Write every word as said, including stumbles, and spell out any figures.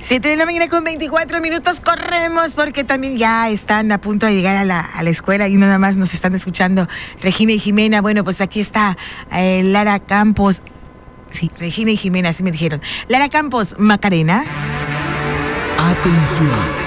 Siete de la mañana con veinticuatro minutos, corremos porque también ya están a punto de llegar a la, a la escuela y nada más nos están escuchando Regina y Jimena. Bueno, pues aquí está eh, Lara Campos. Sí, Regina y Jimena, así me dijeron. Lara Campos, Macarena. Atención.